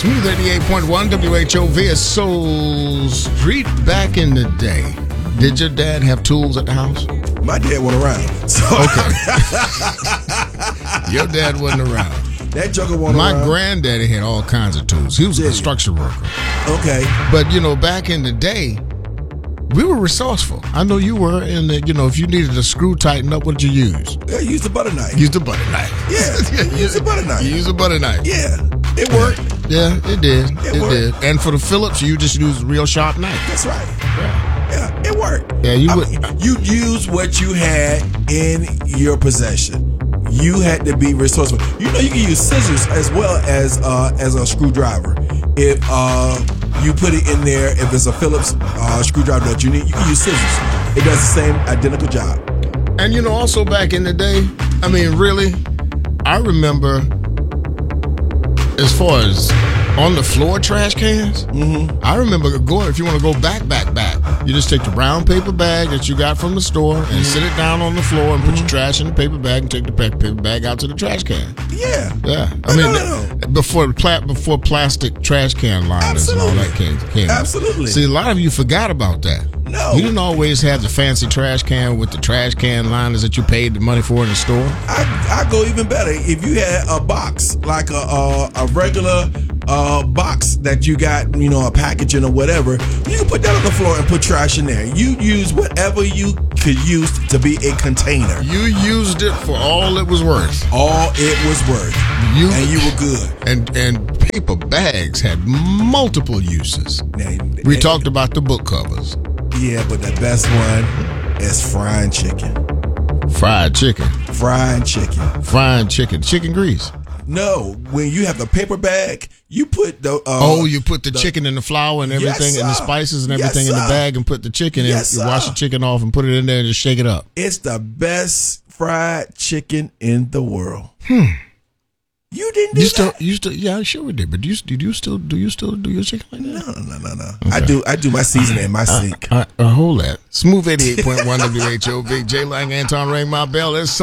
Smooth 88.1 WHOV is Soul Street. Back in the day, did your dad have tools at the house? My dad wasn't around. So Okay. Your dad wasn't around. That joker wasn't My around. granddaddy had all kinds of tools. He was a Did he? construction worker. Okay. But, back in the day, we were resourceful. I know you were. And, if you needed a screw tightened up, what did you use? Yeah, use the butter knife. Used a butter knife. Yeah, use the butter knife. You used a butter knife. Yeah, it worked. Yeah, it did. It worked. did. And for the Phillips, you just used a real sharp knife. That's right. Yeah, it worked. Yeah, you I would. mean, you used what you had in your possession. You had to be resourceful. You can use scissors as well as a screwdriver. If you put it in there, if it's a Phillips screwdriver that you need, you can use scissors. It does the same identical job. And also back in the day, really, I remember as far as on the floor trash cans, I remember going, if you want to go back, you just take the brown paper bag that you got from the store and sit it down on the floor and put your trash in the paper bag and take the paper bag out to the trash can. Yeah. Yeah. No. Before plastic trash can liners and all that came. Absolutely. See, a lot of you forgot about that. No. You didn't always have the fancy trash can with the trash can liners that you paid the money for in the store. I go even better. If you had a box, like a regular box that you got, a packaging or whatever, you can put that on the floor and put trash in there. You use whatever you could use to be a container. You used it for all it was worth. All it was worth. And you were good. And paper bags had multiple uses. We talked about the book covers. Yeah, but the best one is frying chicken. Fried chicken. Frying chicken. Frying chicken. Chicken grease. No, when you have the paper bag, you put the you put the chicken and the flour and everything Yes, and the sir. spices and everything Yes, in the sir. bag and put the chicken in. Yes, You sir. wash the chicken off and put it in there and just shake it up. It's the best fried chicken in the world. You didn't do that? Yeah, sure we did. But do you still do your chicken like that? No. Okay. I do my seasoning in my sink. Hold that. Smooth 88.1 WHOV. J Lang, Anton Ray, my bell. It's so